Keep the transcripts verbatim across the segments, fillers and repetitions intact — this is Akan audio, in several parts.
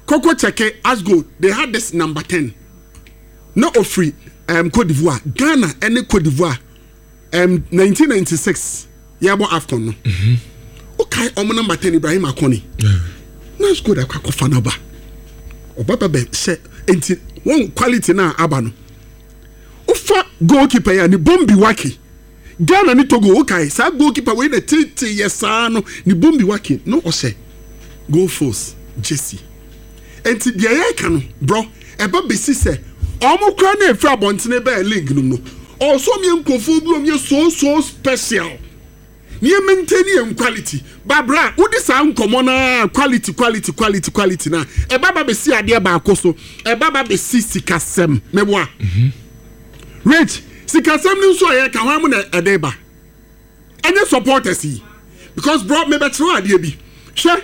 Coco Cheke as go. They had this number ten. No free. Um, Cote d'Ivoire, Ghana, and Cote d'Ivoire. Um, nineteen ninety-six. Yabo Afcon. Mm-hmm. Okay, omo number ten Ibrahim Akoni. Yeah. Let's go to Kakofanaba. Obaba be say enti one quality na abano. Ufa goalkeeper ya ni Bombi Waki. Ghana ni Togo okay. Sa goalkeeper we na titi yesano ni Bombi Waki. No ose. Go force Jesse. Enti dia ya kanu bro. Eba besi se omo kra na efra bontene be league no. Also me nkofo bi o me so so special. Niye maintain em quality. Babra, udi sa nkomo na quality quality quality quality na. E baba be si ade ba akoso. E baba be si sikasem. Meboa. Mhm. Rich, sikasem ni so ye ka ho am na ede ba. Any supporters yi. Because bro me be tro ade bi. Hwe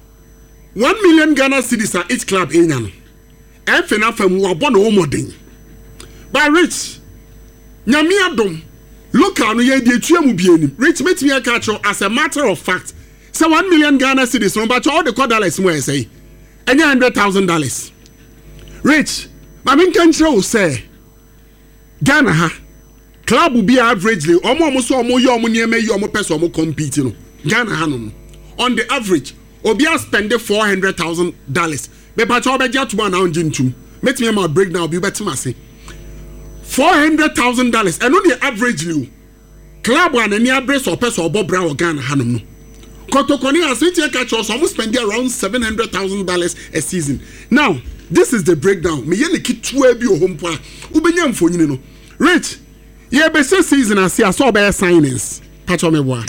one million Ghana cedis at each club enya no. E fe na fam wo bo na wo modern. But Rich, nyame adom local no ye dey tuamu bienim. Rich met me catch as a matter of fact. Say one million Ghana cedis no but all the dollars mo say. Any one hundred thousand dollars. Rich, ma men kan tell say Ghana ha club will be averagely omo omo so omo yo omo niam yi omo person omo compete no. Ghana ha no. On the average, obi a spend four hundred thousand dollars. Be pa cho be get one now jintum. Met me ma break now be better say. Four hundred thousand dollars and only average you club one any average or person or Bob Brown or Ghana Hanum no. Kotokoni as we take catch us almost spend around seven hundred thousand dollars a season. Now, this is the breakdown. Me yele ki two bi o home pa. Ubenya mfonyini no. Rich, ye be say season as ya so be signings. Patcho me boa.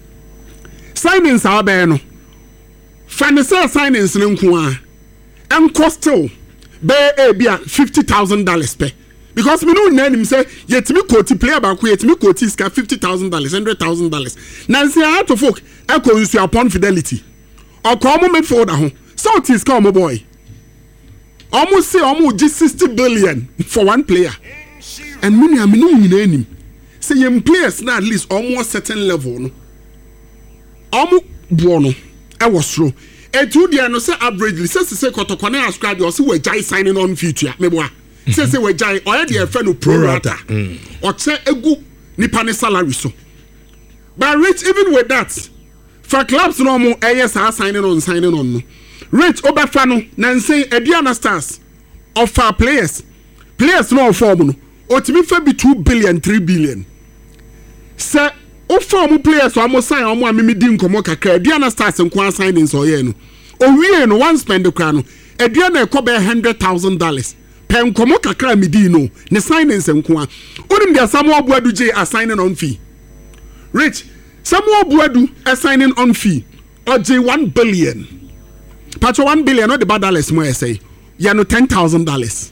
Signings are be no. Financial signings no nko a. En costo be e bia fifty thousand dollars per. Because me no name say yet me quote player back yet me quote is fifty thousand dollars, hundred thousand dollars. Now say how to folk echo use your upon fidelity. Or come midfielder ho. So it is come boy. Almost say almost just sixty billion for one player. And many are no name. Say young players now at least almost certain level no. Almost buono. I was true. E two dia no say averagely say say kotokone ascribe you say we jai signing on future. Me boa. Say say we jai already a friend of pro rata or say egu nipa ne salary so. But Rich, even with that, for clubs no more A S are signing on signing on no. Rich Obafano Nancy Ediana Stars of our players players no form no otimi fa be two billion three billion. Say o form players o mo sign o mo amemi di nkomo kakra Ediana Stars nko signings o ye no o wie no one spend kra no Ediana e ko be one hundred thousand dollars. Pen komo kakra midi no ne signings enko a onim dia Samuel Buadu J a signing on fee. Rich Samuel Buadu a signing on fee or J one billion. Patcho one billion no the bad dollars mo say ya no ten thousand dollars.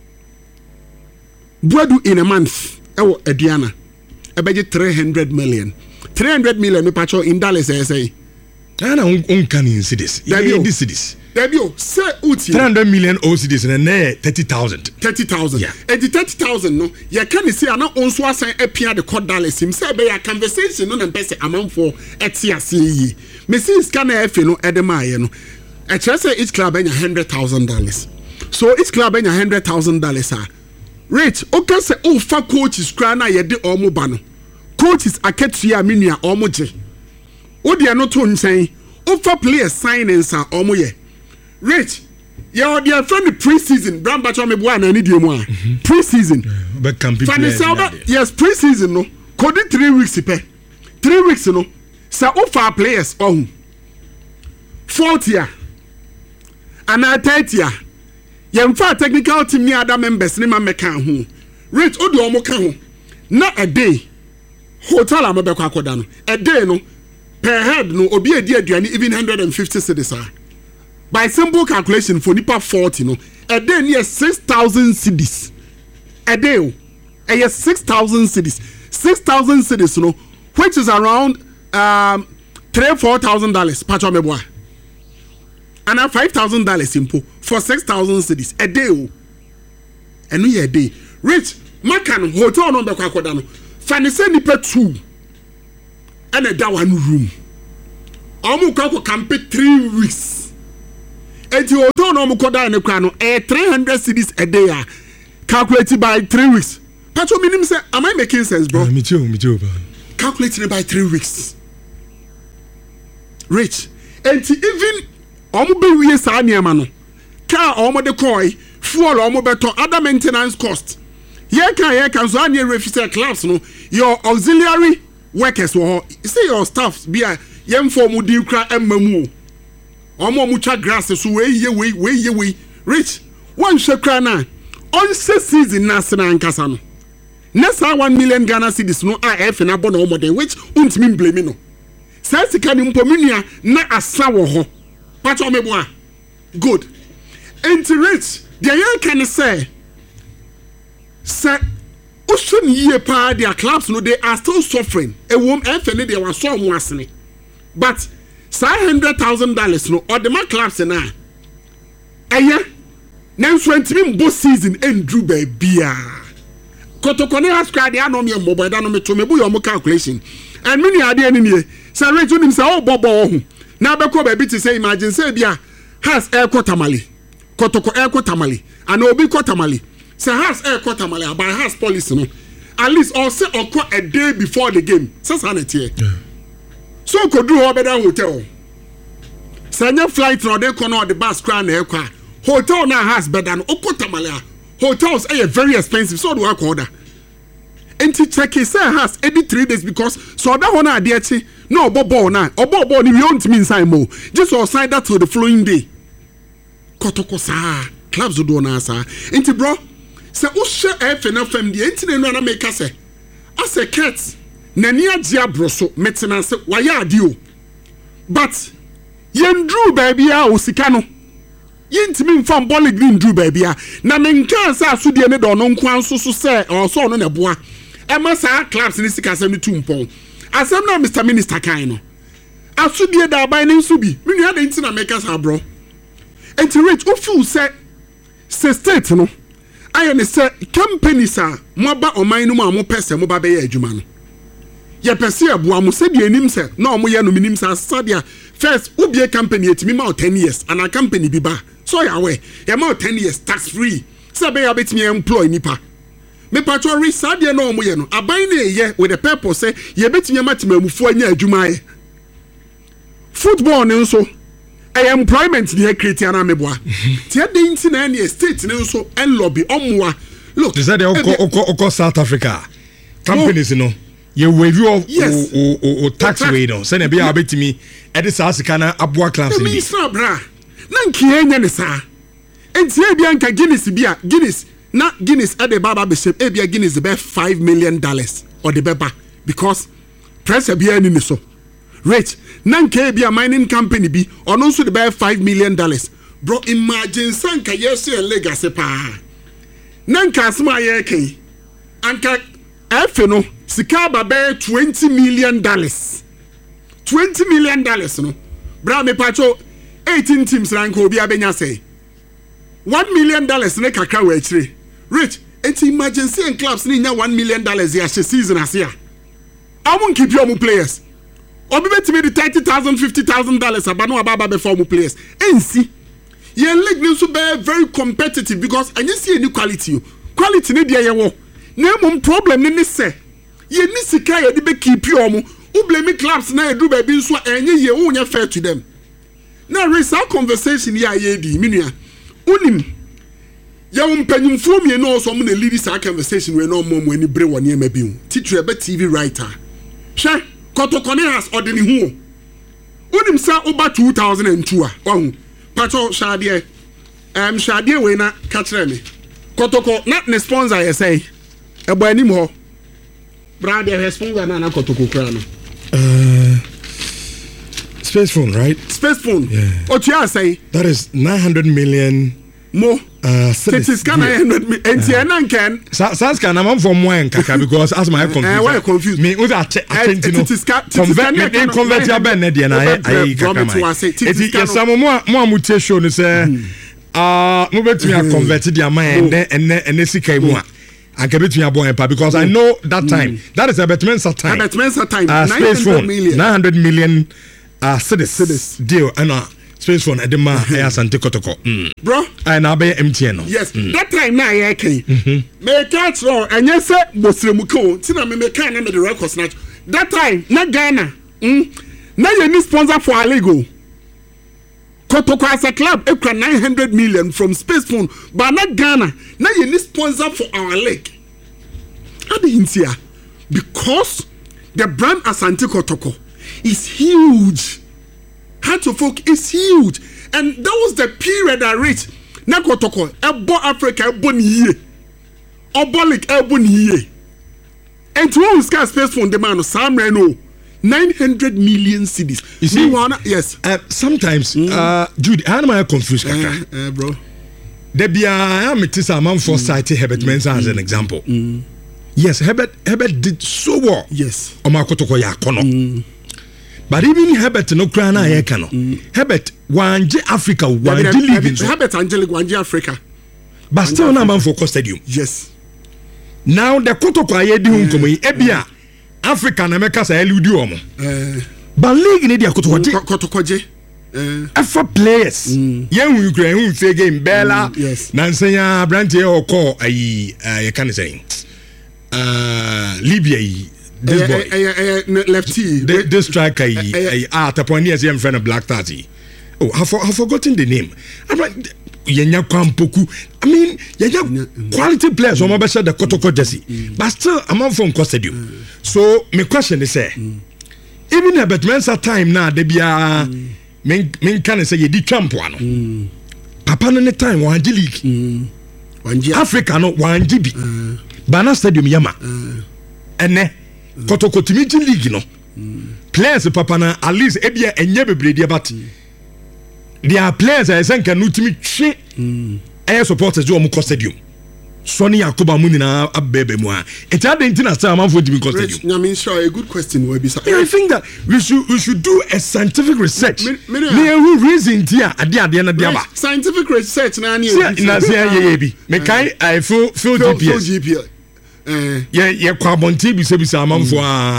Buadu in a month ewo Ediana e beje three hundred million. three hundred million me patcho in dollars say. Ana un kan in cities. Ya in this cities. Debio, say uti. three hundred million O C Ds and then thirty thousand. thirty thousand. Yeah. And the thirty thousand, no, you can see, I know also assign a P R the court dollars. Him say, be a conversation on and best amount for at C S C. Messi scanner F, no, Edema, you know. I just say each club in a hundred thousand dollars. So each club in a hundred thousand dollars are. Rich, okay, say, oh, fuck coaches, crana, ye de omo bano. Coaches, I catch ya minia omoje. Oh, they are not on saying, oh, for players signings are omo ye. Rich, you're their friend the pre-season. Brown Bacho me boy na need you more. Pre-season. But can people yes, pre-season no. Code three weeks pe. Three weeks no. Say offer players on. Fourth year. And a third year. Yemfa technical team ni other members ni ma meka ho. Rich odi omo ka ho. Na a day. Hotel am be kwa koda no. A day no. Per head no obi edi aduane even one hundred fifty cedis ah. By simple calculation for nipa forty no a day near six thousand cedis a day a year six thousand cedis six thousand cedis no which is around um three four thousand dollars patcho meboa and a five thousand dollars simple for six thousand cedis a day o eno ye day Rich makan hotel no be kwakoda no fanise nipa two and a da one room omu kwako camp three weeks. enti hotel no mo koda ne kwa no eh three hundred cedis a day ah calculated by three weeks pacho minim say am I making sense bro me too me too calculated by three weeks rich enti even omo be wie sa niam no car omo de koi fuel omo beto other maintenance cost ye kan ye kan so anye refiser class no your auxiliary workers wo say your staff be a yem form di kra emamu omo mu cha grass so we ye we we ye we rich one shekra na on se season na se na nkasa no nessa one million Ghana cedis no a F na bono omo den which untimi blame no say sika ni mpomunia na asa wo ho pacho me boa good enti rich the yan can say say ocean ye pa their clubs no they are still suffering e wom F ne they were so mo asene but five hundred thousand dollars no or the man clubs na eye na twenty mbo season endru ba bia kotokone askra de anom ye mbo da no me to me bu yo mo calculation and many ade ani nie say rate unim say oh bobo ho na be ko ba bi ti say imagine say bia has air quartermally kotoko air quartermally and obi quartermally say has air quartermally by has policy no at least or say occur a day before the game say sanity yeah. So could do over that hotel. Sanya flight no de kono the bus crown na ekwa. Hotel na has better than Okotamala. Hotels are very expensive, so do I order. Enti check it say has every three days because so that one ade echi no bobo na obobo ni we want me inside mo. Just or sign that to the following day. Kotoko sa clubs do na sa. Enti bro, say o share F N F M di enti na na make say. As a cat nani agia broso maintenance waya adio but yendru baby a osika no yentimi mfam ball green dru baby a na menka sa asudie ne do no nkwan so so se oso no na boa e ma sa clubs ni sika se no tumpon asem na Mister Minister kan no asudie da ban ne nso bi menu ade nti na make sa bro enti rich o feel say se state no aye ne say companies a mo ba oman no mo pese mo ba be ya adwuma no ye pese aboa mo se die nim se na omo ye no minim sa sadia first ubie company etimi ma ten years and a company bi ba so ya we ye ma ten years tax free se be ya betimi employ nipa me patro re sadia na omo ye no aban na ye with the purpose say ye betimi matemamufo anya adwuma ye football ne nso e employment ni create na meboa ti e dey nti na na state ne nso en lobby omwa look is that the oko South Africa companies you know ye review of yes. o, o, o tax way no say na be abetimi e dey sa sika na aboa class ni bi bra na nkie nya ne sa enti e bia nka Guinness bia Guinness na Guinness e dey baba be shape e bia Guinness be five million dollars or the beba because pressure bia ni so rich na nka bia mining company bi ono so the be five million dollars bro imagine sanka yes e legacy pa na nka asma ye kan anka efe no sika ba twenty million dollars twenty million dollars no bra me pacho eighteen teams rank obi abenya say one million dollars ne kakra wa chire rich it's emergency and clubs ni nya one million dollars ya season asia amun keep your players obi betimi the thirty thousand fifty thousand dollars abano ababa be for players ensi ye league ni so be very competitive because anya see any quality quality ne dia ye wo na mum problem ni ni say ye ni sika ye de be keep your mu u blame clubs na edu ba bi nso enye ye wo nya fair to them na raise our conversation ya ye di minua unim ya wo mpanyimfo mie no so mo na lead this conversation we no mo mo ani bre woni ema bi hu teacher be T V writer hwe kotokone has odeni hu unim sa oba two thousand two a ohu pacho shade em shade we na ka kire me kotoko na ne sponsor ye say ebo anim ho brand the sponsor na na kotoko kra no uh Space Phone, right? Space Phone. Yeah. What you are saying? That is nine hundred million more. Uh, it is kind of nine hundred million. And T N N can. Sans can I'm from one kaka because as my confused. Uh, why confused? Me with a attend it is convert me convert your ben na na I kaka. It is yes some more more mutation say ah mo betumi a convert their mind and and sika mu a anka betumi abo empa because I know that time that is a betmensa time. Betmensa time. Uh, Space Phone nine hundred million uh cedis deal and uh space phone edema ya Asante Kotoko bro I na be M T N no yes that time na ya kan me catch no enye se bosremu ko ti na me me kan na me the records na that time na Ghana mm na ye ni sponsor for a league Kotoko as a club ekra nine hundred million from space phone but na Ghana na ye ni sponsor for our league ade hintia because the brand Asante Kotoko is huge. Heart to folk is huge. And that was the period I reached. Na Kotoko, Ebo Africa, Ebo Niye. Obolik, Ebo Niye. And to all scar space phone demand, Sam Reno, nine hundred million cities. You see, wanna, yes. Uh, sometimes, mm. uh, Jude, how am I confused, Kaka? Uh, uh, bro. There be a metis a man for citing Herbert Mensah as an example. Mm. Yes, Herbert Herbert did so well. Yes. Oma Kotoko ya kono. But even Herbert no krana mm. ye kano. Mm. Herbert wanje Africa wanje yeah, league. Herbert Angelic wanje Africa. But still na man for stadium. Yes. Now the Kotoko aye di hun komo yi ebia Africa na meka sa eludi omo. Eh. But league ni dia Kotoko je. Kotoko je. Uh, Alpha players mm. yen hu kra hu fe game bella mm, yes. Nansanya brand ye okọ ayi uh, can say uh Libya yi this uh, boy uh, uh, uh, lefty the, this striker yi uh, uh, ah the point is him friend of Black thirty. Oh I for, I've forgotten the name. I'm like yenya kwampoku. I mean yenya quality players o ma be the Kotoko jersey mm. but still I'm on from stadium. Mm. So my question is say mm. even a Herbert Mensah time now they be a mm. men men can say you di champ ano mm. papa no time one league mm. Africa no one G B uh. Bana stadium yama uh. ene uh. Kotoko timiti league no mm. players papa na at least ebia enye bebre dia but mm. there are players I think can ultimate twe mm. air supporters do am stadium Sonny Yakuba Munina abebe mo a it had internet say am for Jimmy Stadium. I mean sure a good question will be yeah, I think that we should we should do a scientific research. Me who reason here ade ade na dia ba. Scientific research na na na say ye bi. Me kai I feel feel G P S. G P S. Eh yeah yeah kwabonti bi se bi say am for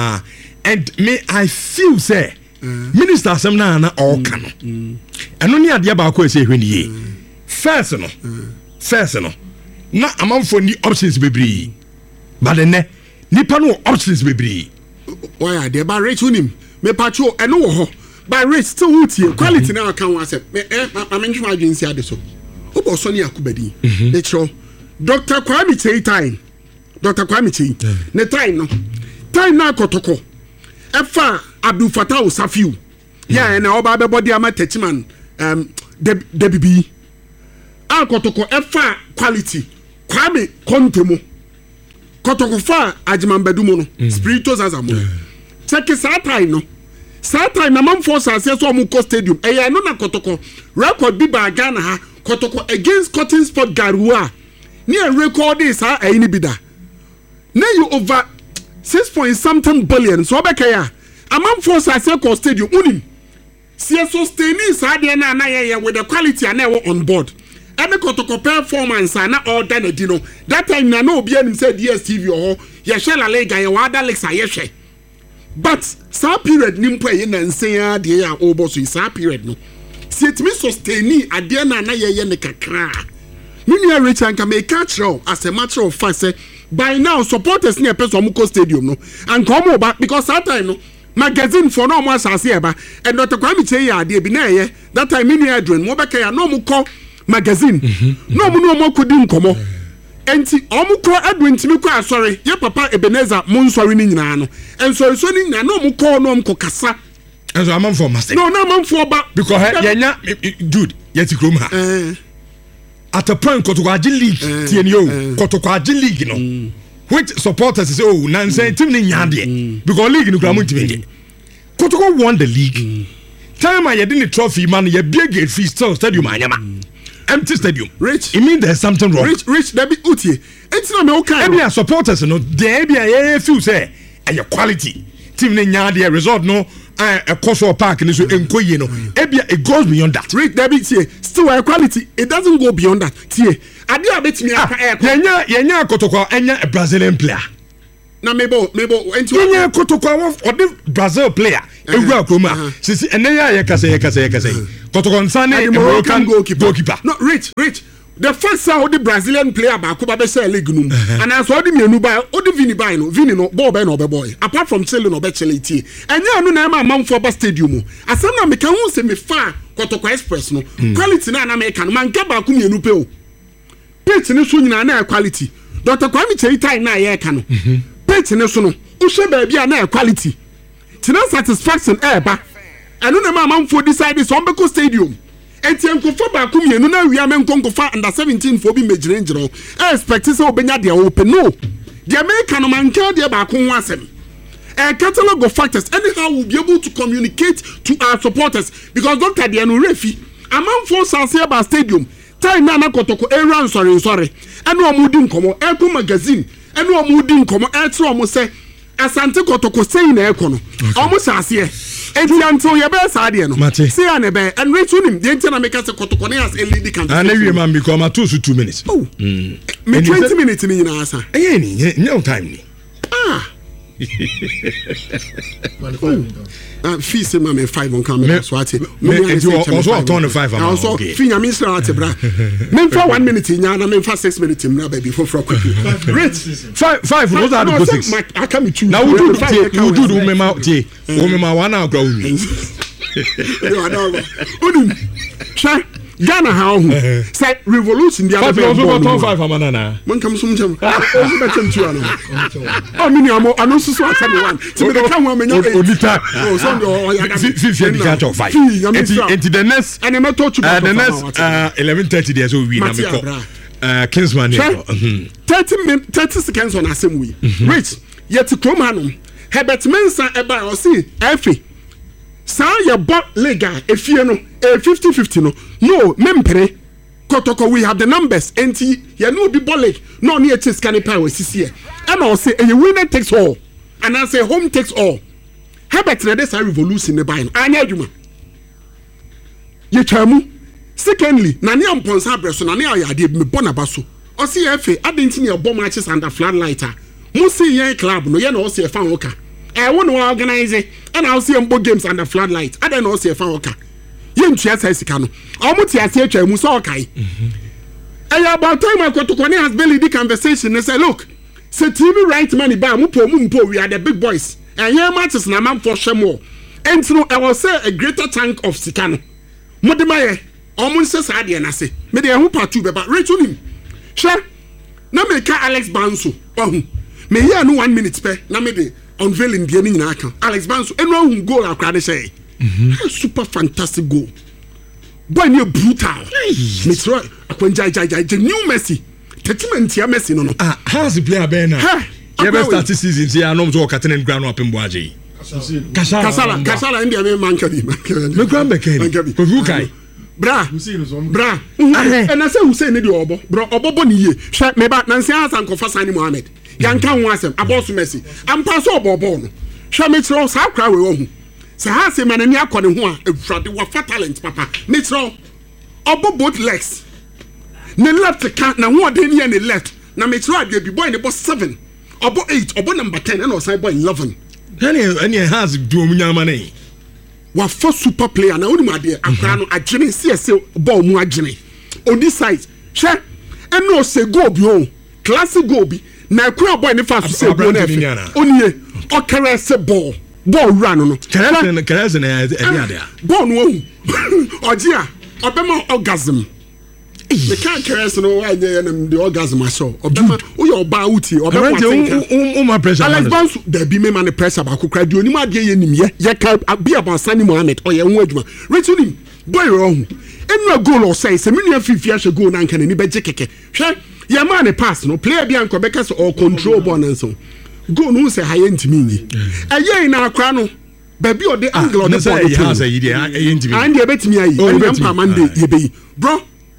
and me I feel say minister asem na na all kan. Eno ni ade ba ko say hwani ye. First no. First no. Na amanfo ni options bebree but the ne nipa no options bebree why are there by rate unim me patcho eno wo ho by rate still wutie quality na kan wa se me amenhwa agency ade so obo so ne akubadi e chro Doctor Kwame Chei time Doctor Kwame Chei ne time no time na Kotoko efa Abdul Fattah Safiu ya na oba be body ama techiman um de bibi a Kotoko efa quality Kwame Kontemo Kotoko fa Ajimambedumo no mm. Spiritus Azamo yeah. Check Satai no Satai na man force ase so mu stadium e ya no na Kotoko record bi ba Ghana ha Kotoko against Cotton Sport Garua ni a record is ha e ni bida na you over six point something billion so obeka ya a man force ase ko stadium unim sie so stay ni sa de na na ye with the quality and on board. Eme Kotoko performance na order na di no that time na no obi anim say D S T V or ye share la lega ye wada lexa ye hwe but sa period ni mpo ye na nsen ade ya obo so sa period no si etimi sustain ade na na ye ye ne kakra nunu reach and can make catch as a matter of fact say by now supporters ni e person mu ko stadium no and come back because that time no magazine for no mo asase eba and Doctor Kwame Chei ade bi na ye that time ni adren mo be ka ya no mo ko magazine mm-hmm. no mo no mo kodi nkomo enti omo ko adwentimi ko asori ye papa Ebenezer mo nsori ni nyina no ensori so ni nyina no mo ko no mo kasa enso amam for master no na amam for ba because yenya dude yeti krom ha eh at a point Kotoko Agi league tie ni o Kotoko Agi league no mm. which supporters say oh na nsen tim ni nyade because league ni kra mo ntimi Kotoko won the league mm. time I didn't trophy man ye big gate fee still stadium anyama mm. empty stadium. Rich. It means there's something wrong. Rich, Rich, that be utie. It's not me okay. Every supporters, no, there be a few say, and your quality. Team ne nyadi result no, a Kosovo Park and so enkoye no. Ebia it goes beyond that. Rich, that be tie. Still a quality. It doesn't go beyond that. Tie. Adi abet me aka air. Yenya yenya Kotoko enya a Brazilian player. na mebo mebo enti onye kotoko odi Brazil player ewu akroma sisi ene ya ye kasa ye kasa ye kasa kotoko nsane Moroccan goalkeeper no rich rich the first how the Brazilian player ba ko ba be share league num and as all the mienu ba o the Vini ba no Vini no ball be no be boy apart from Chile no be Chile tie enya anu na ma manfo ba stadium asem na me kan hu se me fa kotoko express no quality na na me kan man ka ba ko mienu pe o pitch ni so nyina na quality Doctor Kwame Cheitai na ye ka no pitch ni so no o hwe ba bia na quality tina satisfaction e ba anu na ma manfo decide so on be ko stadium enti enkofo ba ko mienu na wi ame nkonkofa under seventeen fo bi mejire njiro e expect say obenya de open no the American no man ka de ba ko ho asem a catalog of factors anyhow will be able to communicate to our supporters because Doctor de no refi amanfo sanse ba stadium time na na kotoko area sorry sorry enu omudi nkomo eko magazine enu omudi nkomo e tro omo se asante kotoko sei na eko no omo sanse enti anto ye be saade no see an be and reach him the enti na make us kotoko na as lead can and we man because ma two two minutes oh mm. me twenty minutes ni nyina asa eh ni no time ni ah Uh, fee say me five on camera so ati me also turn five am also fee nya me sra ati bra me for one minute nya na me for six minutes na baby for for quick rich five five those are the six I come with you now we do we do me ma tie we me ma one akra wi you know unim sha Ghana how say revolution the other five five amana na man come some jam o be tem tu ano o mini amo ano so so asa me one ti me dey kan one me nya odita oh so o ya ga fifty the catch of five enti the next and me touch uh, the next uh, eleven thirty there so we na me call uh Kingsman thirty minutes thirty seconds on asem we rich yet krom hanom Herbert Mensah eba o see efe sa ya bot lega efie no e fifty fifty no no mempere kotoko we have the numbers enti ya no be bolik no near chase can power sisi e na o say e winner takes all and I say home takes all Herbert na this revolution ne buy anya adwuma ye twamu secondly na ne amponsa breso na ne ayade me bona baso o say efe adenti ne bom matches under floodlighter mu see yen club no ye na o say fan woka I want to organize it and I'll see them games under floodlight. I don't know see if I okay. You ntia say sika no. Omo ti ase atwa mu so okay. Eh about time I got to connect has barely the conversation and say look, say T V right money ba mu po mu po we are the big boys. And here matches na man for shemo. And no I will say a greater tank of sika no. Mo de maye omo say sa de na say. Me de ho part two be ba reach him. Sure. Na me ka Alex Banso. Ohu. Me here no one minute pe na me de unveiling the nyina aka Alex Banso eno hu goal akra de say super fantastic goal boy ne brutal me try akwanja jai jai the new Messi tetement ya Messi no no ah how's the player ben now yeah best start season see anom so captain ground up mbo aje kasala kasala kasala india me man kadi me ground back in ko vu kai bra bra and I say Hussein dey obo bro obobo ni ye hwe me ba nansi Hassan Kofa Sani Mohammed yanka ho asem abosu Messi ampa so obobo no hwe me tro sa kra we wo hu se ha se manani akone ho a efrade wa fa talent papa me tro obo both legs ne left can na ho de ne ne left na me tro ade bi boy ne bo seven obo eight obo number ten and osai boy eleven any any has do omunyama ne wa for super player na only ade akra no agene C S ball mu agene on this side hwe eno se go bi o classic go bi na kura boy ne fa so se go na onye o kere se ball ball run no kere kere se na e ade ball no ohu oje a obema orgasm the can kere se no why dey na the orgasm aso obema o ye oba uti obema o ma pressure Alex Banso there be me man pressure ba kokra di onim ade ye nim ye ye ka be about Sani Mohammed o ye ho adwuma retunim boy wrong enu goal o say se me nua fifia hwe goal na nka ni be je keke hwe ye man pass no player bi anko be ka so all control ball na so goal no say high ntimi ni eye na akra no baby o de angle o de ball e ha say ide eye ntimi and ye betimi ayi and ye mpa man dey ye be bro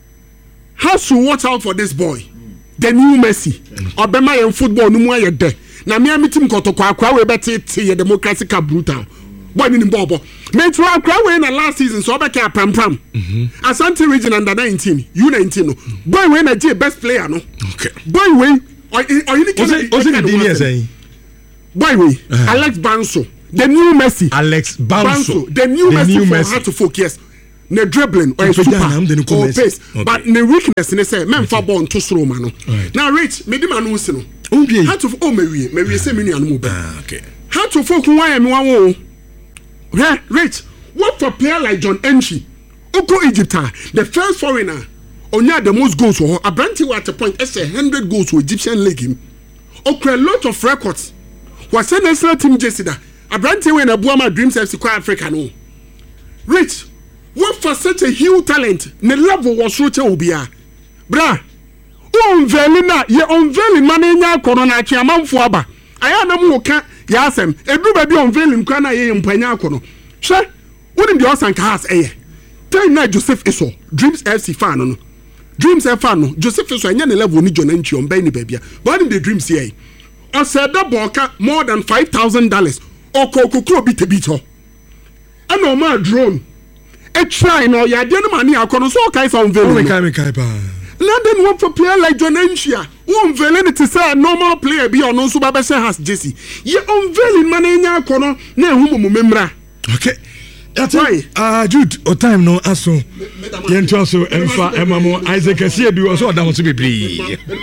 has to watch out for this boy the new Messi obema yen football no mu aye de na me amitim kotoko akwa we betete ye democracy ka brutal boy ni bobo me tro akwa we na last season so obeka pam pam Asante region under nineteen U nineteen no boy we na je best player no okay boy we o you can o se di ni say boy we uh-huh. Alex Banso, the new Messi. Alex Banso, Banso the new the Messi new for how to focus. Ne dribbling or super or pace, okay. But ne weakness ne say men fa ball to slow man. Now Rich, me di man no see no. How to oh me we me we say me nuanu mo ba. Okay. How to folk why me wan wo. Yeah, Rich, what for player like John Enchi? Oko Egypt, the first foreigner. Onya the most goals for her. Abranti at a point, it's a hundred goals for Egyptian league him. Okay, a lot of records. Was a national team Jessica. Abranti when a Buama Dreams F C Quite Africa no. Rich, what for such a huge talent? Ne level was so obia. Bra, oh unveiling ye unveiling money nya corona chiaman fuaba. I am a muka yasem. Edu baby unveiling kana ye mpanya kono. She, wouldn't the Osan cars eh? Tell na Joseph Eso, Dreams F C fan no. Dreams F fan no. Joseph Eso anya ne level ni John Enchi on be ni baby. But in the Dreams here, I said that boka more than five thousand dollars. Oko kokro bit a bit ho. And no ma drone. A try no ya de no money akono so kai so unveil. Me kai me kai pa. London want for player like John Enchi. Who unveil it to say normal player be on so baba say has Jesse. Ye unveiling money nya akono na hu mo memra. Okay. That's why. Ah, Jude, o time no aso. Yen to aso emfa emamo Isaac Asie bi o so da ho so bebre.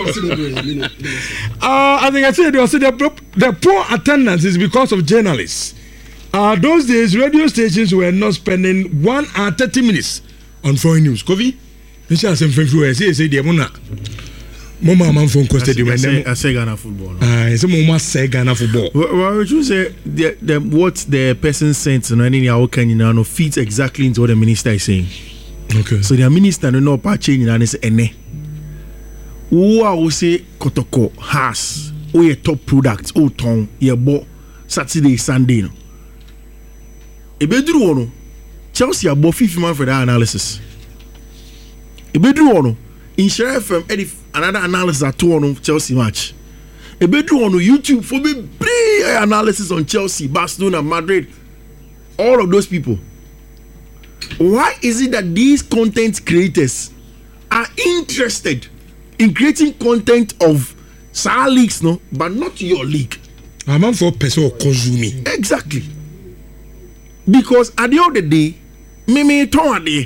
Ah, I think I said you said the, the poor attendance is because of journalists. Uh, those days radio stations were not spending one hour thirty minutes on foreign news. Kovi, me say some friend who say say the mona. Mama man phone cost the when I say Ghana football. Ah, it's mama say Ghana football. Well, would you say the, the what the person sent no any how can you know fits exactly into what the minister is saying. Okay. So the minister no know part change and say ene. Who I will say Kotoko has or your top product or ton your bo Saturday Sunday no. Ebedru ono Chelsea abo fifty man for that analysis. Ebedru ono in Share F M edit another analysis at two on Chelsea match. Ebedru ono YouTube for me big analysis on Chelsea, Barcelona, Madrid, all of those people. Why is it that these content creators are interested in creating content of Sar leagues, no, but not your league? I'm for person consuming. Exactly. Because at the end of the day, me me turn day.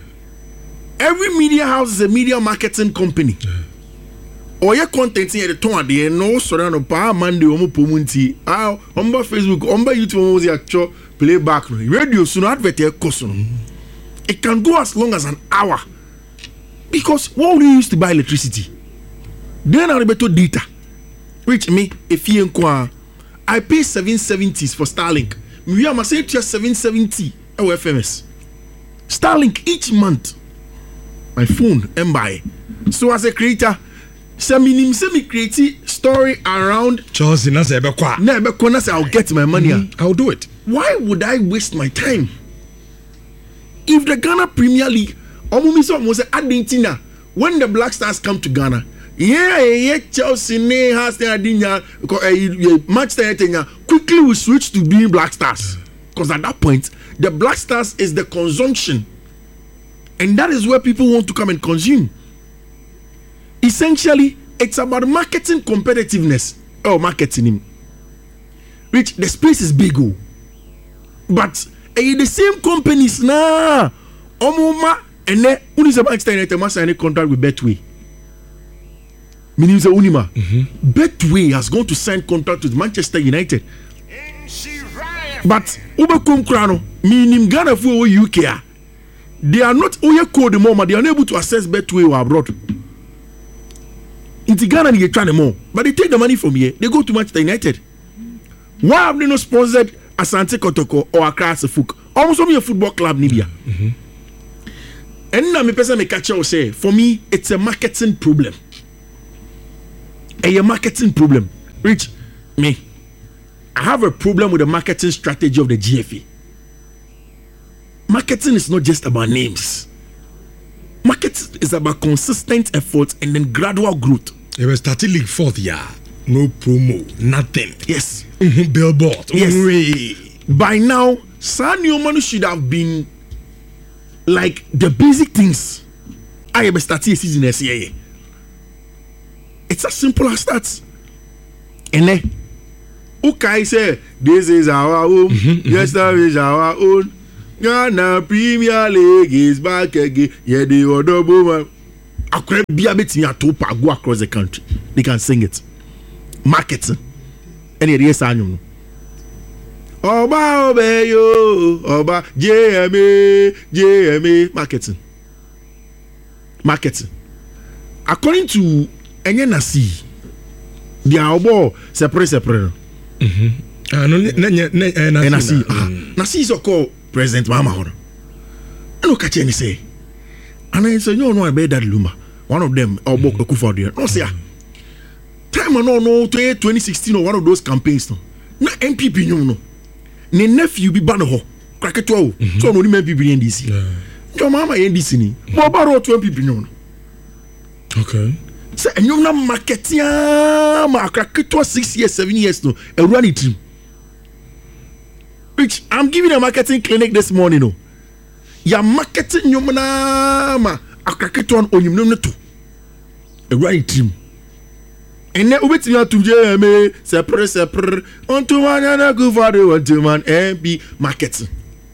Every media house is a media marketing company. Yeah. Or your content here the turn day no surround pa Monday omo pomunti. Ah, on Facebook, on YouTube omo the actual playback. Radio soon advert here cost no. It can go as long as an hour. Because what we used to buy electricity, then I better data. Which me if you inquire, I pay seven seventies for Starlink. We are saying just seven seventy O F M S. Starlink each month. My phone and buy. So as a creator, semi semi create story around Chelsea na say bekwa. Na bekwa na say I'll get my money. Mm-hmm. I'll do it. Why would I waste my time? If the Ghana Premier League, omumiso mo say Argentina, when the Black Stars come to Ghana, yeah, yeah, Chelsea ne has the Adinya match the quickly we switch to being Black Stars. Because at that point, the Black Stars is the consumption. And that is where people want to come and consume. Essentially, it's about marketing competitiveness. Oh, marketing. Which the space is big. Oh. But uh, the same companies now. Omoma and then Manchester United must sign a contract with Betway. Meaning Unima. Mm-hmm. Betway has gone to sign contract with Manchester United. But Ubekum Krano, meaning Ghana for U K, they are not Oya code more, they are unable to access Betway or abroad. In Ghana, they try more, but they take the money from here, they go to Manchester United. Why have they not sponsored Asante Kotoko or Accra Sefuk? Almost only a football club, Nibia. Mm-hmm. And now, my person may catch you say, for me, it's a marketing problem. A marketing problem. Rich, me, I have a problem with the marketing strategy of the G F A. Marketing is not just about names. Marketing is about consistent effort and then gradual growth. You were starting league fourth year. No promo, nothing. Yes. Mm-hmm. Billboard. Yes. Mm-hmm. By now, Sanyo Manu should have been like the basic things. I have started a season this year. It's as simple as that. And then, Okay, say this is our home. Yesterday is our own. Ghana Premier League is back again. Yeah, the other woman. I could be a bit near to go across the country. They can sing it. Marketing. Any yes, I know. Oba Obeyo, Oba J M A, J M A, marketing. Marketing. According to N N C, they are all separate, separate. Mm-hmm. Ah, no, N N C. Ah, Nasi is called President Mama Hona. I don't catch any say. And I say, no, no, I bet that Luma. One of them, or Bok Kufa there. No, say, time I no no twenty sixteen or one of those campaigns. No, na M P P, no, no. Ne nephew be ban ho. Crack it all. So no, M P P in D C. Your mama in D C ni. But about two M P P, no. Okay. So, and you're not marketing, ma crack it was six years, seven years, no, a running team. Which I'm giving a marketing clinic this morning, no. You're marketing your ma a crack it one on you, no, to a running team. And then we to J M A, separate, separate, on to one and a good for the one to man and be marketing.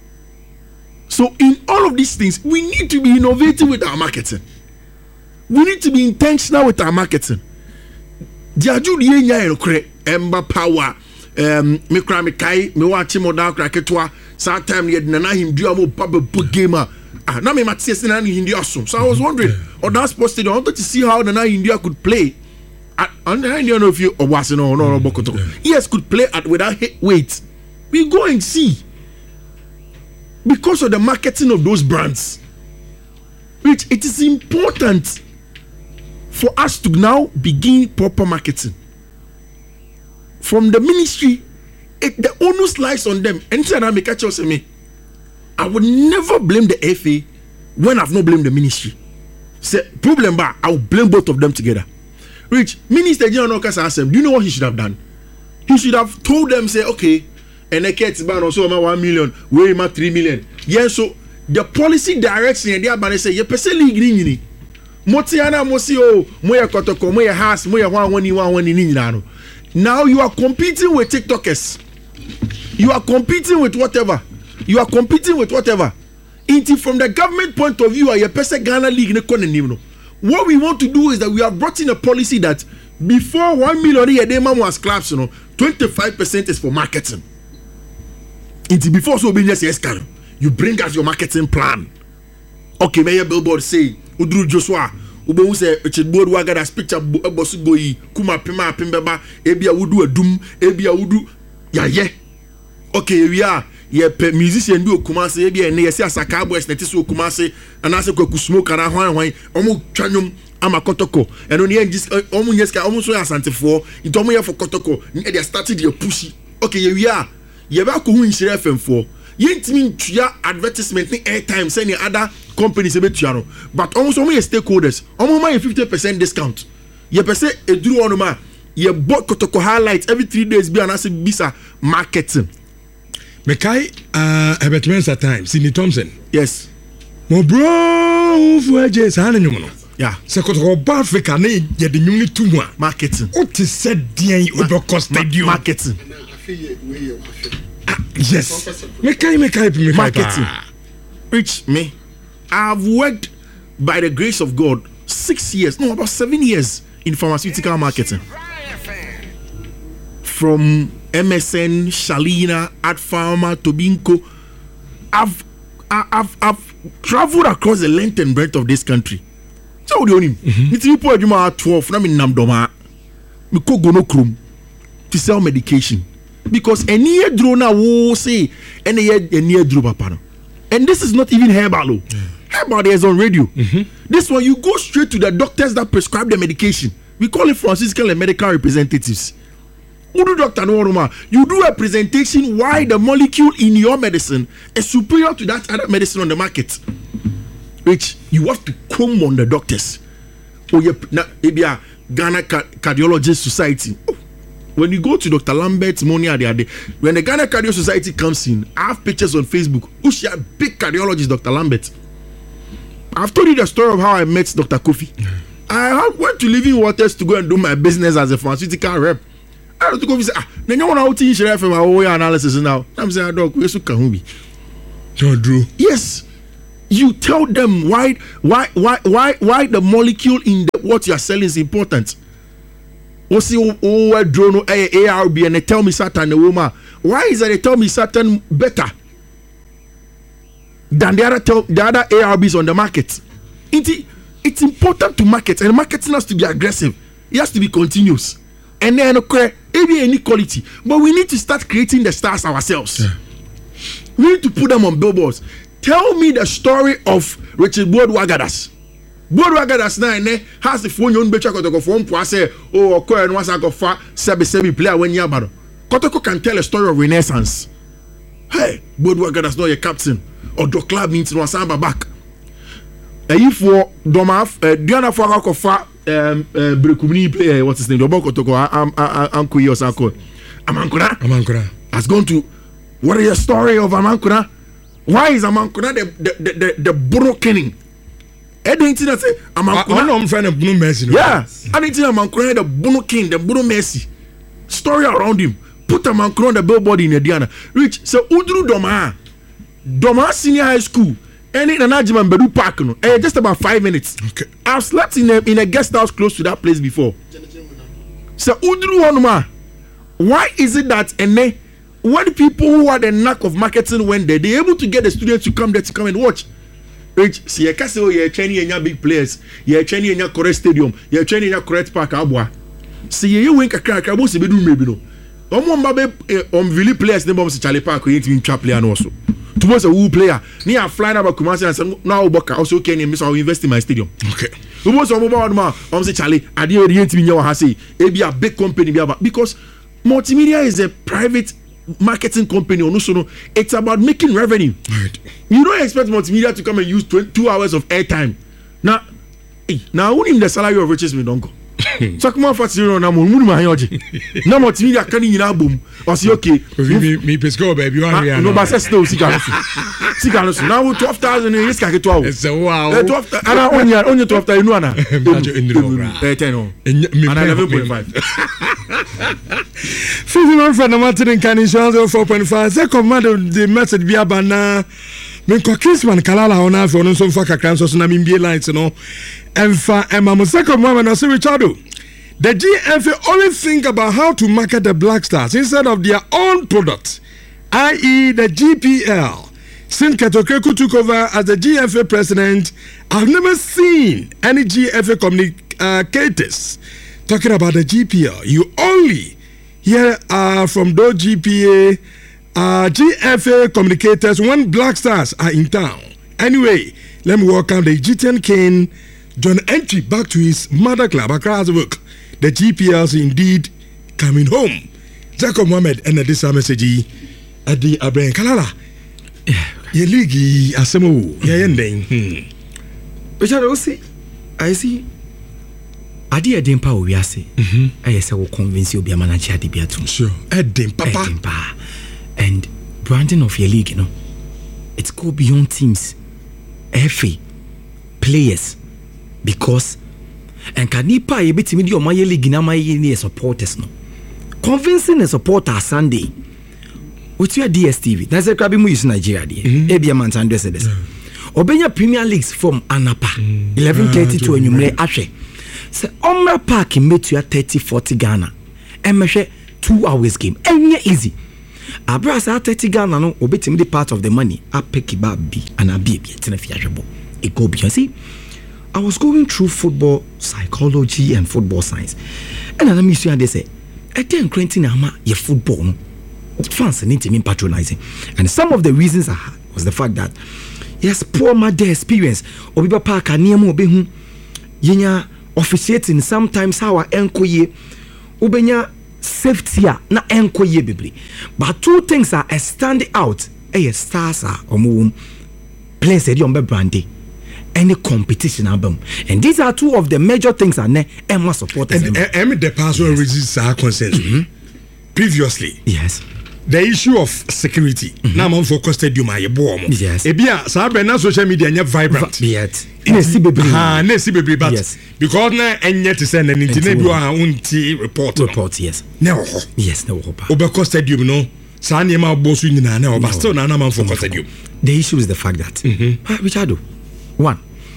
So, in all of these things, we need to be innovative with our marketing. We need to be intentional with our marketing. Diaju di enya enokre emba power um me kra me kai me wa chi modal kra ketwa sa time ye na na him dua mo baba gamer ah na me matse na hindi aso. So I was wondering on that sports stadium I wanted to see how Nana India could play at, and I don't know if you or was no no no bokoto. Yes, could play at without weight. We go and see because of the marketing of those brands, which it is important for us to now begin proper marketing from the ministry. It, the onus lies on them. Anytime I make a choice, me, I would never blame the F A when I've not blamed the ministry. Say problem, but I will blame both of them together. Rich Minister General Okasa, do you know what he should have done? He should have told them, say, okay, and I can't ban also my one million, where my three million. Yes, so the policy direction and the abane say, you person league. Motiana Mosio, Moya Kotoko, Moya Has, Moya one you want one in Ninano. Now you are competing with TikTokers. You are competing with whatever. You are competing with whatever. Into from the government point of view, your person Ghana League. What we want to do is that we have brought in a policy that before one million a day man was claps, you know, twenty-five percent is for marketing. Into before so be yes, you bring out your marketing plan. Okay, may your billboard say Udru Joshua, Ubo say Richard Board Waga as picture boss goyi, Kuma Pima Pimbaba, Ebia Wudu a doom, Ebia Wudu, ya yeah. Okay, we are ye musician do Kumase, Ebia and Nesia Sakabo, Netiso Kumase, and Asa Koku smoke and a Hawaii, Omo Chanum, Amakotoko, and only just Omunyeska almost so as Santa for, you told me for Kotoko, and they started your pushy. Okay, we are Yabaku who in F M four. Yet mean to your advertisement airtime sending other companies a bit channel, but almost only stakeholders, almost my fifty percent discount. You per se a drew on ma, you bought Kotoko highlights every three days be an asset bisa marketing. Mekai uh advertisements at times, Sidney Thompson. Yes. Mo bro for Jess Hanuman. Yeah. So Kotoko Africa ne ye the new two one marketing. What is said dear over cost marketing. Yes. Mekai mekai marketing. Which me I've worked by the grace of God six years, no, about seven years in pharmaceutical marketing. From M S N, Shalina, Ad Pharma, Tobinco. I've, I've, I've traveled across the length and breadth of this country. So, the only it's people you are twelve, I mean, Namdoma, Miko Gono Krum to sell medication. Because any year drone will say, any year, any year drop upon. And this is not even herbal. Yeah. Herbal is on radio. Mm-hmm. This one, you go straight to the doctors that prescribe the medication. We call it pharmaceutical and medical representatives. You do doctor no You do a presentation why the molecule in your medicine is superior to that other medicine on the market. Which you have to come on the doctors. Oh, yeah, maybe a Ghana Cardiologist Society. Oh. When you go to Doctor Lambert's money the other day, when the Ghana Cardio Society comes in, I have pictures on Facebook. Who's a big cardiologist, Doctor Lambert? I've told you the story of how I met Doctor Kofi. I went to Living Waters to go and do my business as a pharmaceutical rep. I don't go say ah na nyo na outi share F M our analysis now. I'm saying dog we so can be. Drew. Yes. You tell them why why why why why the molecule in the, what you are selling is important. What's the oh drone A R B and they tell me certain the woman. Why is that they tell me certain better than the other tell, the other A R Bs on the market? It, it's important to market, and marketing has to be aggressive. It has to be continuous. And then okay, maybe any quality. But we need to start creating the stars ourselves. Yeah. We need to put them on billboards. Tell me the story of Richard Boadwagadas. Boadwagadas now has the phone you better go phone to say, oh, okay, and once I go far, sebi sebi player when you are Kotoko can tell a story of renaissance. Hey, Boadwagadas not your captain. Or the club means no samba back. If for Domaf, Diana for Akofa, um, Brekumini player, what's his name? Dobokotoko, Ankuyi or Sanko. Amankuna. Amankuna has gone to. What is the story of Amankuna? Why is Amankuna the the the the, the brokening? I didn't say Amankuna. I'm friend of Bruno Messi. Yeah, I didn't say Amankuna the Bruno King, the Bruno Messi. Story around him. Put Amankuna on the billboard in Diana. Rich, so Udru Doma, Doma Senior High School. Any Nanajiman Bedu Park, no, eh, just about five minutes. Okay. I've slept in a in a guest house close to that place before. So Udru Onuma, why is it that and then when people who are the knack of marketing went there, they're able to get the students to come there to come and watch. Rich, see, you can't say, oh, you're training in your big players, you're training in your correct stadium, you're training in your correct park, Abwa. See, you wink a crack, I won't say, maybe no. Um, um, Vili players, they bomb Charlie Park, you ain't trap player also. Towards a woo player, near flying about Kumasi and some now Boka also can you miss our invest in my stadium. Okay. Who was a mobile man? I'm say Charlie, I didn't mean your Hasi, it be a big company because multimedia is a private marketing company. Also, it's about making revenue. Right. You don't expect multimedia to come and use two hours of airtime. Now, now only the salary of riches me don't go. So come on for zero na mo mu ma yoje. Na multimedia kan ni na bom. O say okay. Me me pesco baby you are here. No ba say still sika no. Sika no. Now twelve thousand is ka keto awo. It's wow. twelve ana onya onya twelve thousand inu ana. Eh ten no. Ana eleven point five. Fifty-one friend Martin can insurance four point five. Say command the message be abana. Men ko Christmas kalala ona for no so fa kakran so na me lines no. Emfa Emma Museko Mama no say Richardo. The G F A only think about how to market the Black Stars instead of their own product, that is the G P L. Since Ketokeku took over as the G F A president, I've never seen any G F A communicators talking about the G P L. You only hear uh, from those G P A, uh, G F A communicators when Black Stars are in town. Anyway, let me welcome the Egyptian king, John Entry, back to his mother club, Accra's work. The G P L is indeed coming home. Jacob Mohamed and this message at the Abraham Kalala. Ye ligi asemo ye ending. Richard, I see, I see. Adi edempa o wiase. Mhm. Aye say we convince you be a manager di biatum. Sure. Edem papa. Edempa. And branding of your league, you know. It's go beyond teams. F A players because and can nipa ye betimi di o my league na my ye supporters no. Convincing the supporters Sunday. With your D S T V. That's a crabby mu use Nigeria di. E be a man san this this. Obenya Premier Leagues from Anapa eleven thirty to enyumre ahwe. Se Omra Park metu thirty forty Ghana. E mehwe two hours game. Enye easy. Abrasa thirty Ghana no obetimi the part of the money. I pick it back B and I be be tena fiashebo. It go beyond. See, I was going through football psychology and football science. And I miss you and they say, I think Quentin Ama your football no. Fans need to be patronizing. And some of the reasons I had was the fact that yes, poor mother experience. Obiba Park and Niamo Behu Yenya officiating sometimes how I enkoye Ubenya safety na enkoye bibli. But two things are standing out. A stars are omu place a yombe brandy. Any competition album. And these are two of the major things are ne Emma supporters. And Emma the password resist our consensus. Previously. Yes. the issue of security mm-hmm. na man for stadium aye bo mo yes. ebia sa bre na social media nya vibrant yet na si bebre ha na si bebre but yes. because na enye te say na nti na bi ha unti report report yes na ho yes na ho pa obeko stadium no sa na ma bo so nyina na oba still na na man for stadium. The issue is the fact that mm-hmm. ah, Richardo, one,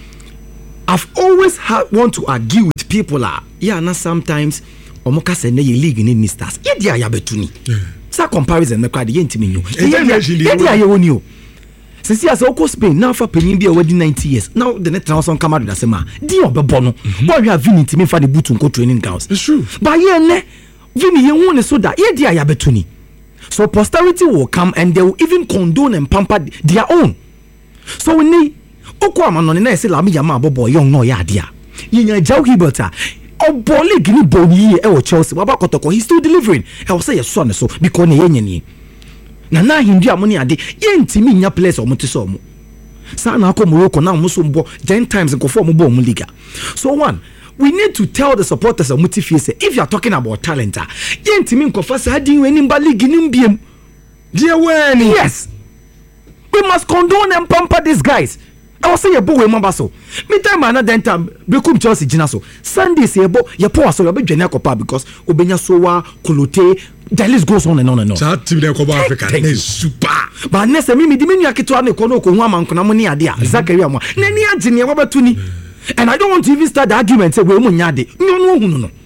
I've always had want to argue with people ah yeah na sometimes omoka say na ye league ni stars ye dia ya betuni sa comparison na kwade ye ntimi nyo ye dia ye woni o sisi asa oko Spain na fa penin bi e wadi ninety years now the net transfer come out da sema di obebo no boy we have vini ntimi fa de butu nko training grounds. It's true, but ye ne vini ye hu ne so da ye dia ya betuni. So posterity will come and they will even condone and pamper their own. So we need Oko Amano na say la mi yama bobo young no ya dia. Yinya Joe Hiberta. O boli gini boni e wo Chelsea. Baba Kotoko he's still delivering. I will say your son so because ne yenye ni. Na na hindu amoni ade ye ntimi nya place o moti so mo. Sa na akọ Morocco na mo so mbo ten times go for mo bo mo liga. So one, we need to tell the supporters of Mutifie say if you are talking about talent, ye ntimi nkofa sa din we ni league ni mbiem. Dear when yes, we must condone and pamper these guys. I was saying, "Boy, remember so." Me time man, then time Bekum Chelsea Jinaso. Sunday say, "Boy, you poor so you be joining Copa because Obenya Sowa, Kolote, the list goes on and on and on." That team in Copa Africa is super. But next me me diminu akitu ane kono ko nwa man kono moni ade a Zakaria mo. Na ni agene e wabatuni. And I don't want to even start the argument say we mo nyade. No no no no.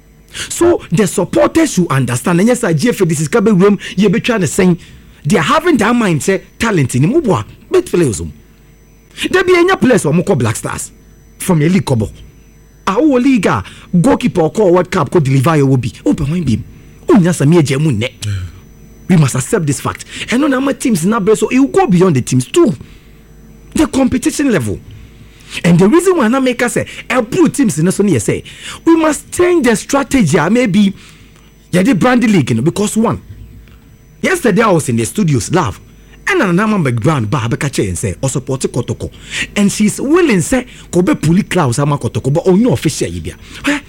So the supporters should understand. And yes, I G F this is kabe room ye be trying to saying they are having that mindset talent in mubwa bet players. There be any place or moko Black Stars from your league kobo. Our league goalkeeper call World Cup could deliver your will be open wine beam. Unya samia jemu ne. We must accept this fact. And on our teams now, so it will go beyond the teams too. The competition level. And the reason why I make us say, I put teams in the Sony say, we must change the strategy. Maybe, yeah, the brand league, you know, because one, yesterday I was in the studios, love, and another background, Babakache and say, or support Kotoko, and she's willing say, Kobe Puli Klaus Ama Kotoko, but on your official Ibia.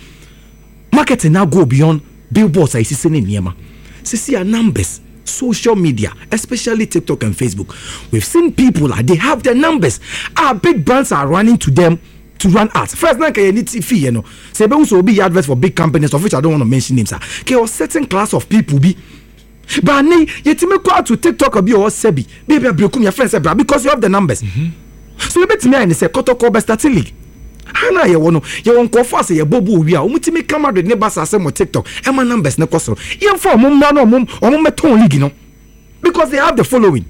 Marketing now go beyond billboards. I see in Yama. See our numbers. Social media, especially TikTok and Facebook, we've seen people like they have their numbers. Our big brands are running to them to run ads. First, like you need fee, you know. Say, but also be adverts for big companies of which I don't want to mention names. Okay, a certain class of people be. But ne, you me go out to TikTok or be or Sebi, baby, I break your friends because you have the numbers. Mm-hmm. So you bet me and say, Kotoko best at league. Hana ye wono ye won ko fa se ye bobo wi a omutimi camera de ne basa se mo TikTok e ma numbers ne koso ye for mum na no mum omum meton league no because they have the following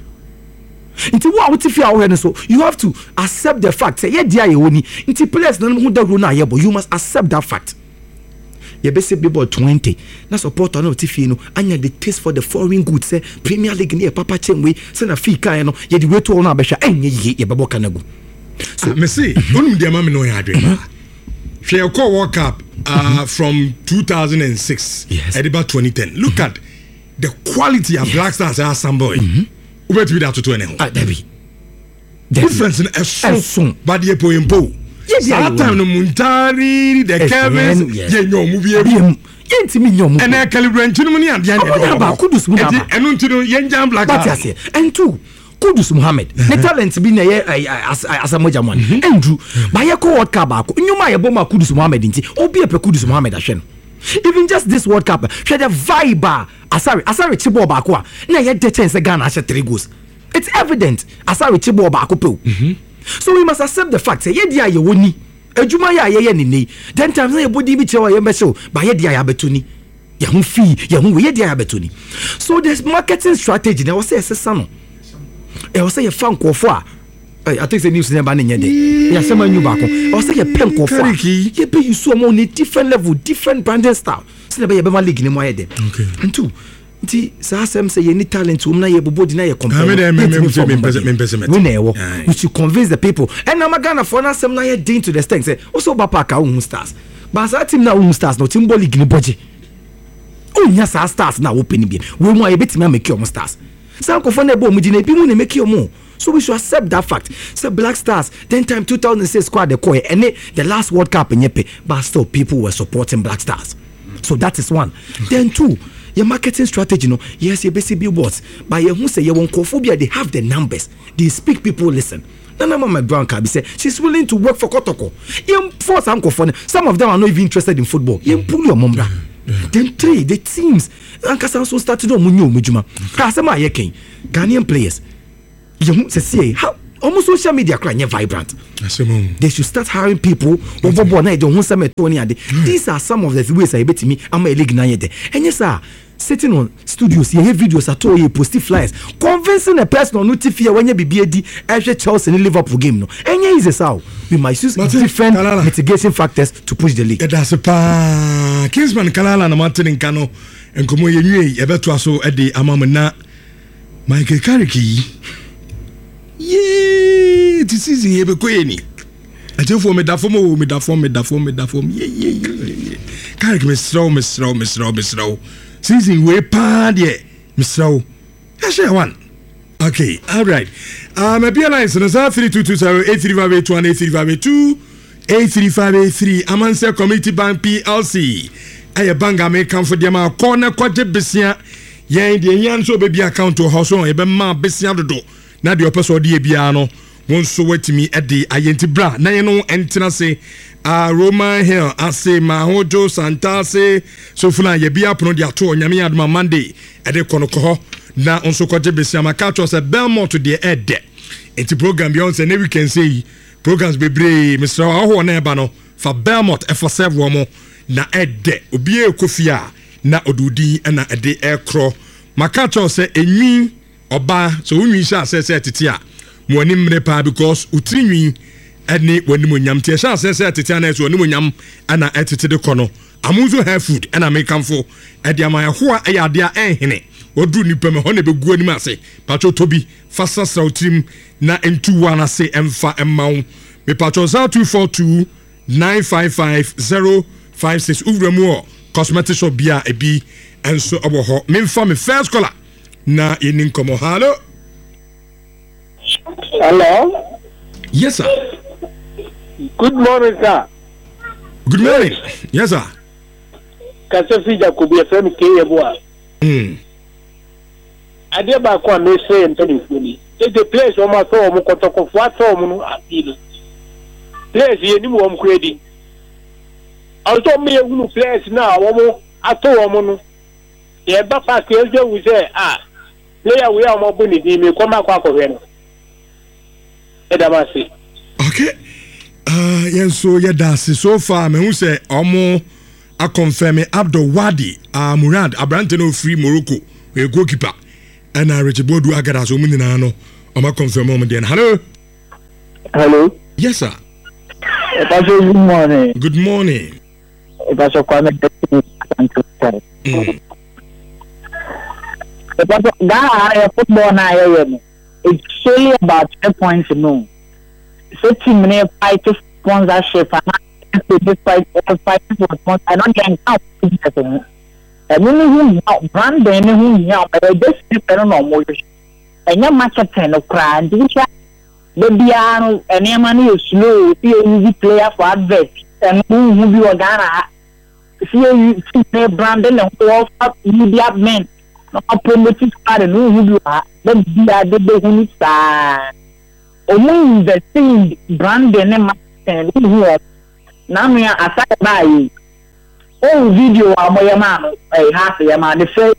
nti wo a wotifi a wo so you have to accept the fact say ye dia ye woni nti players na hu dagro na ye bo you must accept that fact ye be se people twenty na support na wotifi no anya the taste for the foreign goods say Premier League ne papa chenwe se na fee kan no ye de weto no abehwa enye ye ye bebo kanagu. So me see, onum dia mama no ya adwen. She call World Cup uh, from two thousand six yes. at about twenty ten. Look mm-hmm. at the quality of yes. Black Stars are somebody. Who bet we that to twenty. Ah, Debbie. Difference in a song, but the po impo. Yes, that time no Muntari, the Kevin, ye no movie. Yentimi nyomu. And I calibrate no money and the end. Ba Kudus Muhammad. And until yen jam Black Stars. And two. Kudus Muhammad. The talent be na ye as as a moja man. Andrew, ba ye ko World Cup ba ko. Nyuma ye boma Kudus Muhammad nti. Obi e pe Kudus Muhammad ahwe no. Even just this World Cup, share the vibe. Asari, Asari chibo ba ko. Na ye de chance Ghana ahwe three goals. It's evident. Asari chibo ba ko pe. So we must accept the fact say ye dia ye woni. Ejuma ya ye ye ni ni. Then times na ye body bi chewa ye be show. Ba ye dia ya betuni. Ye hu fee, ye hu ye dia ya betuni. So this marketing strategy na was say sesa no. I was say a fan for I think the news never near day. Yes, some new back. I was say a pen for you pay you so money, different level, different branding style. So be a league in my head. Okay. And two, Sam say you need talent to na ye body na ye compare. We should convince the people. And I'm gonna for us some na ye dean to the extent say also bapaka un stars. But that team na un stars no team league ni budget. Oh yes, stars na open bi. We want a bit me make your stars. Some comfortable mujine bi mu na make your more. So we should accept that fact. So Black Stars, then time two thousand six squad the core and the last World Cup in Yepe, but still people were supporting Black Stars. So that is one. Okay. Then two, your marketing strategy no yes you basic billboards but you who say you want phobia they have the numbers they speak people listen Nana Mama Brown can be say she's willing to work for Kotoko you force uncle for some of them are not even interested in football you pull your mom then three the teams Ankasa also started on Munyo Mujuma Kasama Yekin Ghanaian players you say how almost social media crying vibrant. They should start hiring people over born. I don't want some Tony. These are some of the ways I bet me. I'm a league nine. And yes, sir, sitting on studios, you have videos at all, you post flyers, convincing a person on notify when you be B A D, every Chelsea in Liverpool game. No, and yeah, is how we might use different Kalala. mitigation factors to push the league. That's a pa Kingsman Kalala na Martin in Kano and Komo Yenye, Ebeto so at the Amamana Michael Kariki. Yeah, this is here be kwani. I tell for me da for me me da for me da for me da for me. Yeah yeah yeah. Carry me slow me slow me slow me slow. Season we pa there. Me slow. That's one. Okay, all right. Um, be alliance no zero three two two zero eight three five eight one eight three five eight two eight three five eight three Amanse Community Bank P L C. Aye banga me come for dem corner kwaje besia. Yen de yan so be account to house on e be ma besia dodo. Na de opeso de bia no won so watimi e de ayenti bra na ye no entina se a Roman Hill ase Mahojo Santase so funa ye bia prono de ato onyame adoma Monday e de kono na onso kwaje besia makacho se Belmont de e de enti program bi on se na we can say programs bebre Mister Aho na eba no fa Belmont e for serve wo mo na e de obi e kofia na odudi na e de e kro makacho se enwi Oba so unwi sha se se tete a mo ani mre pa because utrinwi ene wani mo nyam tie sha se se tete na so wani mo nyam ana etete de kono amuzo hair food ana make amfo e dia ma ho a ya dia enhene odru nipa me ho na begu ani ma se pacho tobi fasa sa utrim na entu wana se emfa emmawo me pacho zero two four two nine five five zero five six uvremu cosmetic shop bia ebi enso obo ho me mfa me first caller na inin komo hello hello yes sir good morning sir good morning yes sir Kasefi Jacobi F M K Yeboa mm ade ba ko me say mpeni funi e the place o ma so o mo kotoko fo ato mo no apilo place ye ni mo mo kredi also me ehunu place na wo mo ato wo mo no ye ba pa ke eje wu say ah player we are more bunny me come akwa akwa no edamasi okay uh yenso yedasi so far me hu say omo a confirm Abdul Wadi uh, Murad Abrante no free Morocco we goalkeeper and uh, Richard Bodu agara so munina no omo confirm omo den hello hello yes sir good morning good morning Pastor Kwame mm. But that football now, it's solely about ten points. No, so team may fight sponsorship and this fight fight for sponsor. I don't get out. I mean, who brand then who now, but I just depend on more. And your marketing of crime, the piano and your money is slow. You player for advert and who you are gonna see you see Brandon and all media men. No promoting squad no who you are but be a de who sa omo investing brand and marketing who are now me aside by oh video amoya man eh half ya man the first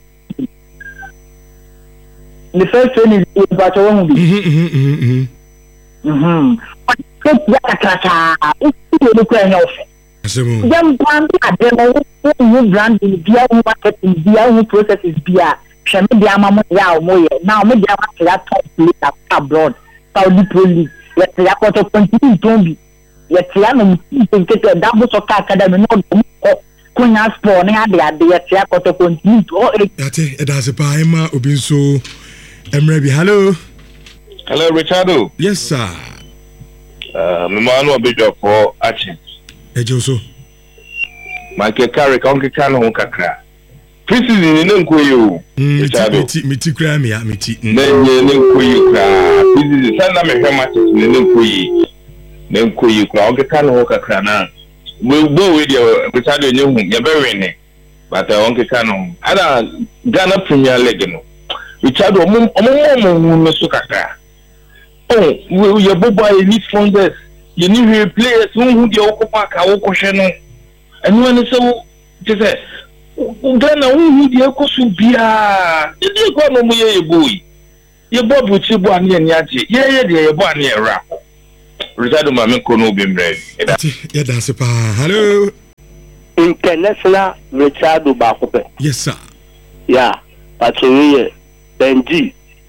the first one is about one be mhm mhm mhm but ya kaka o ti lo ko enyo fe dem brand ademo who brand bia who marketing bia who processes bia shame dia mama ya omoye now me dia ma ya top player abroad Saudi Pro League ya ya ko to continue tombi ya tia no nkete double soccer academy no ko kunya sport ne ade ade ya tia ko to continue to ya te e da se pa ema obi so emre bi hello hello Richardo yes sir uh me ma no obejo for achi ejo so Michael Carrick onke kan ho kakra preseason ni nkoyo miti miti kra me ya miti na nye nkoyo kra preseason sana me hwe matches ni nkoyi na nkoyi kra onke kan ho kakra na we go we dia Richardo nyehu ye be win but I won't get no. Ada Ghana Premier League no. Richard omo omo omo no so kakra. Oh, we your boy you need funders. You need players who dey occupy ka wo kohwe no. Enu ene so je say Ghana who dey ekosu bia. Dey go no mo ye boy. Ye boy buchi bo ani ani age. Ye ye dey ye bo ani era. Richard Mame kono bimbre. Yeah, that's it. Hello. International Richard Bakope. Yes, sir. Yeah, Patrick Benji.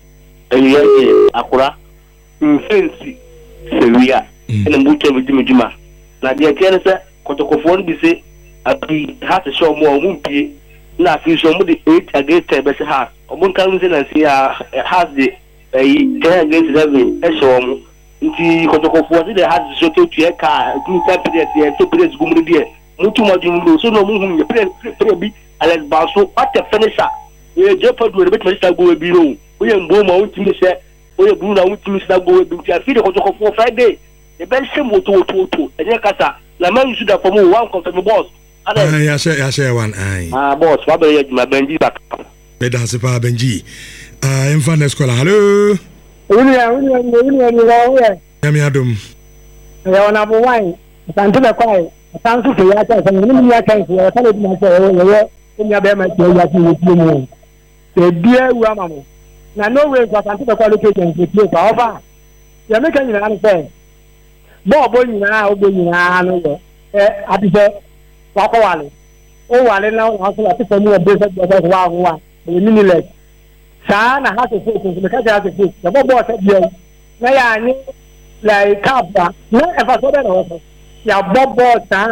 Eyi akura. Mfensi Seria. Ene mucho bijimijima. Na dia tiene se kotokofo bi se abi ha se show mo mu pie. Na fi show mo de eight against ten be se ha. Omo kan se na se ya has the eyi ten against eleven e show mo. Nti kotokofo se de has show to tie ka two period tie to period gumuri die. Mutu majumlo so no mu hu pre pre bi Alex Baso what the finisher. We jeopardy we bet me start go bi no. We mbo ma untimi se we bu na untimi se go bi ti afi de kotokofo Friday. The best thing moto to to enye kasa la man should have from one confirm boss. Ah ya share ya share one ai. Ah boss wa be my Benji back. Be dance pa Benji. Ah in fan school. Hello. William William William William. Yami adum. Ya ona bo wine. Santu be kwai. Santu fe ya ta san ni ya kan ya ta le ma se yo yo. Nya be ma se ya ti ti mu. Se bia wu amamo. Na no way for santu be kwai location to play for over. Ya me kan ni na say. Bobo nyina obo nyina no yo eh abise wako wale o wale na o so ati famu e bese bese wa wa e mini leg sa na ha se so so ka ja se so the bobo se bia na ya ni like kaba na e fa so be no ya bobo sa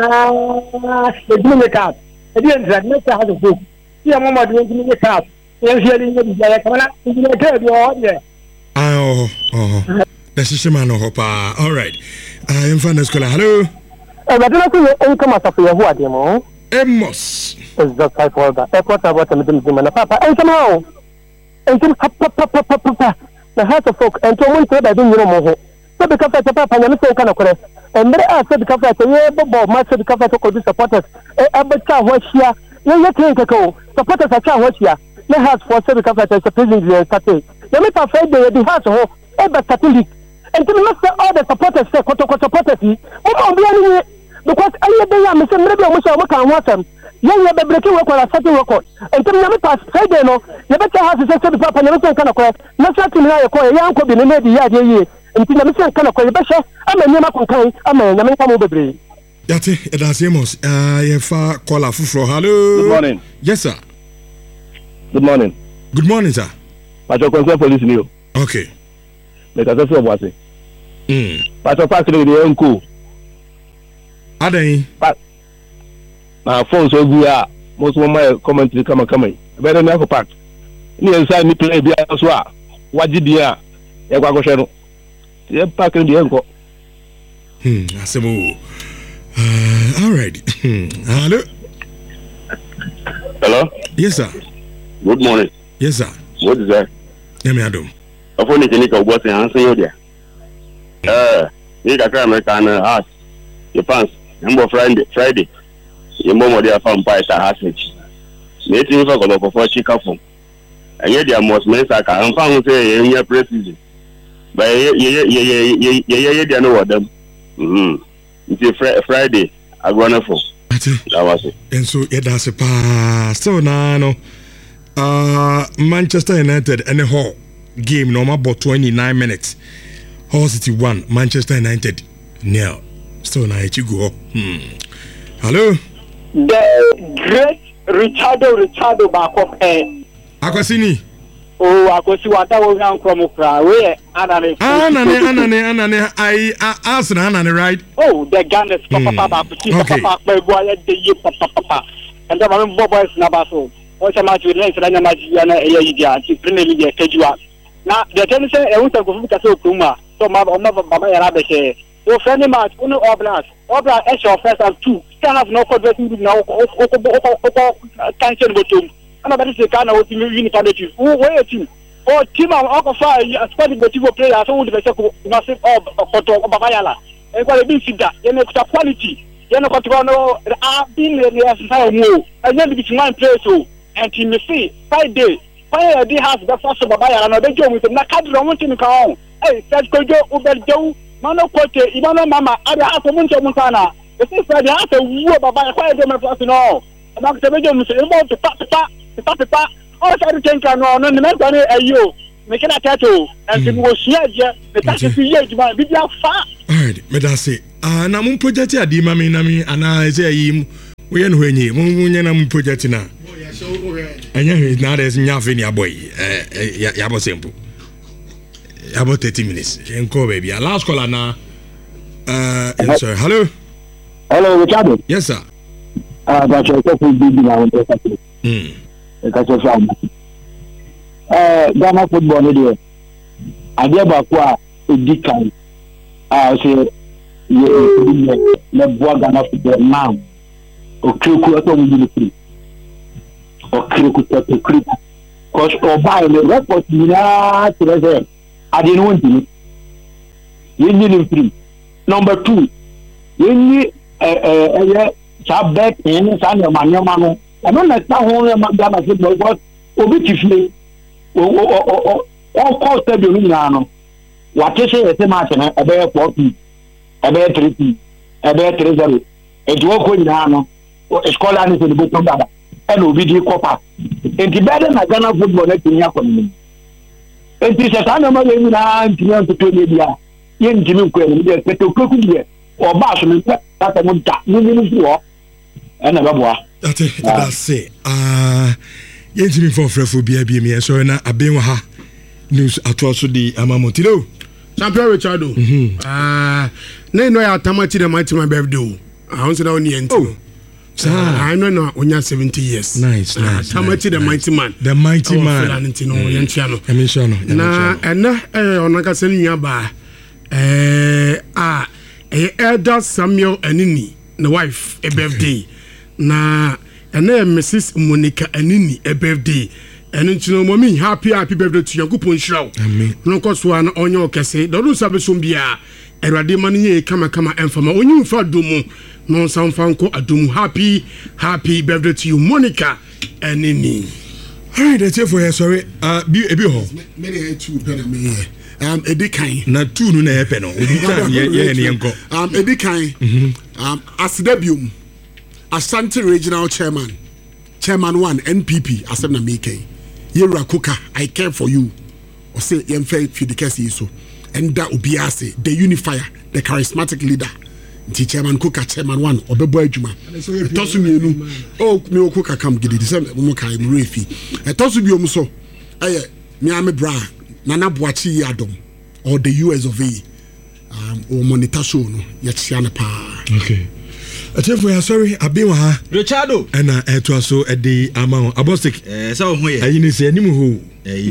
e mini cap e di enza na ha se so ya mama di mini cap e fieli ni ya kamala ni ke bi o ye ah oh oh the system no hopa all right. I am fan school. Hello. Eh, but na ko e kama sa fe hu ade mo. Emos. Is just type for that. E ko ta bota me dim na papa. E kama o. E kama papa papa papa. Na ha to folk en to mo nte ba din yiro mo ho. So be ka fa papa nya me se kana kore. E mere a se be ka fa ye bobo ma se be ka fa to ko supporters. E abata ho hia. Ye ye tin ka ko. Supporters a cha ho hia. Na has for se be ka fa se president ye kate. Na me pa fa de the house ho. E ba catholic. And to say all the supporters say koto koto supporters yi o be ani because aye dey am say mre be o so o kan watam ye ye be breaking record setting record and to me pass Friday no ye be ha se say papa ne say kan ko na say team na ye ko ye anko bi ne ne di ya de ye and to me say kan ko ye be hye ama nyama kon kan ama nyama kan mo bebre yate e da semos ah ye fa call afufro. Hello. Good morning. Yes sir. Good morning. Good morning sir. Pacho concern police ni o. Okay. Me ka so bo ase. Mm. Pacho park ni dey enko. Adan. Na phone so gu a most of my commentary kama kama. Be na me park. Ni inside ni play bia so a waji dia e gwa go hwe no. Ye park ni dey enko. Hmm, asemo. Uh, all right. Hello. Hello. Yes sir. Good morning. Yes sir. What is that? Yami adum. Afọ ni kini ka ugbo se han sen yo dia. Eh, ni ka ka American house. Your fans, number Friday, Friday. Your mom dey farm by ta house. Me tin fa ko ko for chika fun. Anye dia most men sa ka han fa hu say ye nya president. Ba ye ye ye ye ye ye dia no wadam. Mhm. It's Friday. I go na for. That was it. And so yeah, that's a pass. So now no. Uh, Manchester United and the whole game no about twenty-nine minutes. Hull City one, Manchester United nil. So now you go. Hmm. Hello. The great Richardo Richardo back up eh. Akwasini. Oh, akwasi wata wo nyan kromo kra. We anane. Anane anane anane I Arsenal anane right? Oh, the Ghana papa papa papa papa boy the ye papa papa. And the man boys na baso. O se match we na na match ya na e yi dia ti Premier League kejua. Na the ten say e wuta go fu ka so kuma. So ma o ma baba ya rabe she. O friendly match uno oblas. Oblas e show first and two. Still have no converting with now o o o cancel bottom. Ana bari se kana o ti mi ni pandeti. O we team. O team am okofa squad botivo player so we dey say ko na se o photo baba yala. E kwa le bi sida. E me kuta quality. you know what no I've been in the society and then it's one place so and in the see five days why they have the first baba ya no be jo mu na card no won tin kan eh said ko jo uber jo mano kote ibano mama ada aso mun cho mun kana e si said ha ta wu baba ya kwa de me first no na ko be jo mu se mo to pa pa pa pa pa o sa ri ken kan no no me ta ni ayo me kena tato and we go share je me ta si ye di ma bi dia fa alright me da say ah na mun project adi ma me na me ana say yi we ye no hwenyi mun nya na mun project na anya he na des nya fe ni aboy eh ya ya bo simple about thirty minutes enko baby last caller na uh sorry hello hello Richard yes sir ah ba cho ko bi bi na won te ka mm e ka so fa eh Ghana football ni de ade ba ko a edikan ah se ye le bo Ghana football now o kriku ato mu bi free o kriku to kriku cause o buy the report ni na tire I didn't want to. You need free. Number two, you need a sub back in San Mano. I don't like that whole Magana football, but obitually, all cost of the what is it? A match, a bear forty, a bear three, a bear treasury, a joke with Nano, a scholar in the book of that, and obedi copper. And the better than Ghana football in Yakomi. It is a kind of money to to media. Yen Jimmy Quinn, the Petrocook, or Bashman, that's a moon, and a babwa. That's it, that's it. Ah, Yen Jimmy for Frephobia, be me, so na Abewaha news at also the Amamotilo. Champion Richardo. Ah, no, no, I tamati the mighty my birthday. I want to know the end. Oh. I know now when you're seventy years. Nice, nice. Tamati the mighty man. The mighty man. I mean, Shano. And now, and now, on like I said, Yaba, eh, ah, eh, Elder Samuel Anini, the wife, a birthday. Na, and then Missus Monica Anini, a birthday. And then, you know, mommy, happy, happy birthday to your coupon show. Amen. No cost one on your case. Don't lose a sumbia. And Radi money, come, come, and from my own for Dumo. No sound fanko adum happy happy birthday to you Monica and Nini. All right, that's it for you. Sorry, uh, be a bit home. Many two penny me. Um, Edikai. Na two no na happen. Yeah, yeah, yeah, Um, Edikai. Um, Asidebium, Ashanti Regional Chairman, Chairman one N P P. Asem na meke. Yera Kuka, I care for you. Or say yemfe fi the case so. And that ubiase the unifier, the charismatic leader. Nti chairman Kuka chairman one obebo adwuma etosu mienu o me okuka kam gidi se mo kai mo refi etosu bi om so aye me ame bra nana boachi adom or the U S of A um o monitor show no ye chia na pa okay atefo ya sorry abenwa ha Richardo ena eto so e dey ama abostic eh se wo ho ye ayi ni se anim ho eh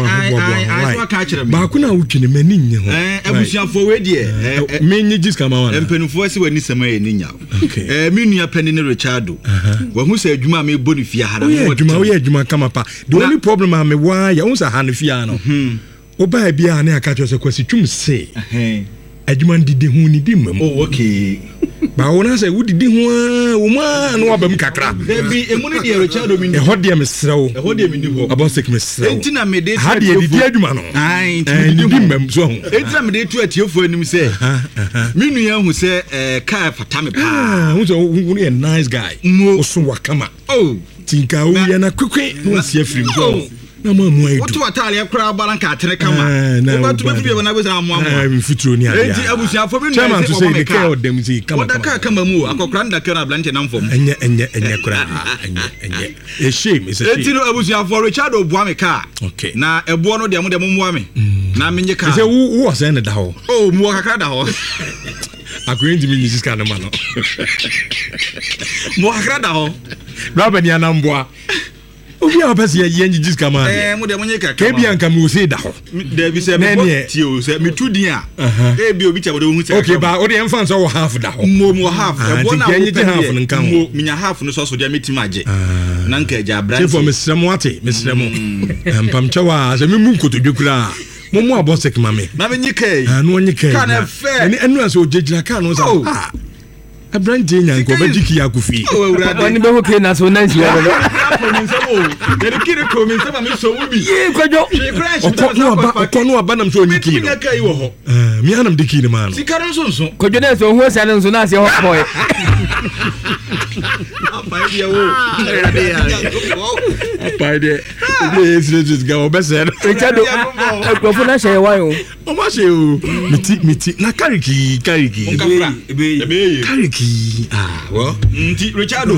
ai so ka kire me ba ku na wutwene mani nye ho eh abusuafo we de eh me nyi jis kama wana empenufo se wani sema ye ni nya eh me nua pani ne Richardo wa hu se adwuma me boni fia hara wo adwuma wo adwuma kama pa the only problem am me wa ya hu sa ha ne fia no o ba bia na aka twese kwasi twum se eh adwuma ndidi hu ni di mam oh okay ba wona say wudidi ho a wo ma no abam kakra bi emuni de Richardo mi e hodie mesrew e hodie mi ni ho abosik mesrew enti na me de ha de didi adwuma no ai enti di mam so ho enti na me de tu atiefo anim se mi nua hu se eh ka fata me pa hu so hu ni a nice guy o so wakama oh tinka wo ye na kwekwe no asia firi so na mo amu aidu wotu atale kra balanka atene kama wo to be be na be amu amu eh fitro ni adia enti abusiafo bi no chairman to say the care of them see kama kama wada kama mu akokra nda kra blante na mfom enye enye enye kra enye enye a shame is a shame enti no abusiafo Richardo bua me ka okay na ebo no de mo de mo mua me na menye ka say wo wo say na da ho oh mu kakra da ho akwenzi mi nyisi ska na ma no mu kakra da ho baba ni anamboa obi a pese ye njiji kama eh mo de mo nyeka ka bia nka me ose da ho da bi se me ti o se me tudin a e bi obi cha wo de hu se okay ba o de emfa nso wo half da ho mo mo half e bo na wo nyiji half nka ho mo minya half no so so de metima age na nka ja branch se for me sremo ate me sremo empam chawa se me mu nkotodwekura mo mo abosek mame na me nyika ah no nyika ka na fe eni enu aso ojegira ka no sa ah Abrante nyanko be diki yakufi oni be ho ke na so na nsia no de kire ko mi sama me so wubi ye kwajo okonu aba okonu aba nam so nyiki no eh mi anam diki ni ma no sikaro nso nso kwajo na so ho sia no nso na sia ho boy apa dia wo apa dia ye sile ga obese no richardo ekrofo na shey wan o o ma shey o miti miti na kariki kariki ebe ebe kariki ah wo nti richardo